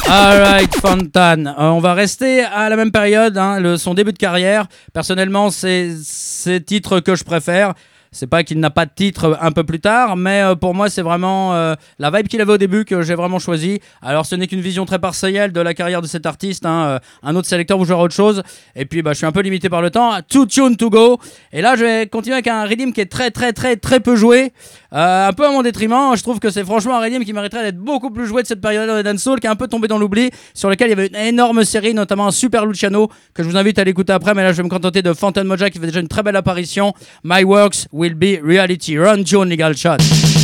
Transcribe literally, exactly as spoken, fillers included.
Alright, Fontan. Euh, on va rester à la même période, hein, le, son début de carrière. Personnellement, c'est ces titres que je préfère. C'est pas qu'il n'a pas de titre un peu plus tard, mais euh, pour moi, c'est vraiment euh, la vibe qu'il avait au début que j'ai vraiment choisi. Alors, ce n'est qu'une vision très partielle de la carrière de cet artiste. Hein. Euh, un autre sélecteur vous jouera autre chose. Et puis, bah, je suis un peu limité par le temps. Two tunes to go. Et là, je vais continuer avec un rhythm qui est très, très, très, très peu joué. Euh, un peu à mon détriment. Je trouve que c'est franchement un rhythm qui mériterait d'être beaucoup plus joué de cette période de dancehall, qui est un peu tombé dans l'oubli, sur lequel il y avait une énorme série, notamment un Super Luciano, que je vous invite à l'écouter après. Mais là, je vais me contenter de Fontaine Moja, qui fait déjà une très belle apparition. My Works Will Be Reality. Run Joe Legal Shot.